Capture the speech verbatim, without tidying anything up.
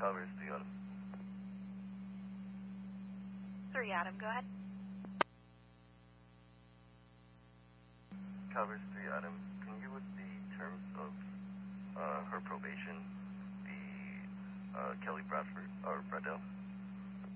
Calvary three Adam. three Adam, go ahead. Calvary three Adam, can you give us the terms of uh, her probation, the uh, Kelly Bradford, or Bradell?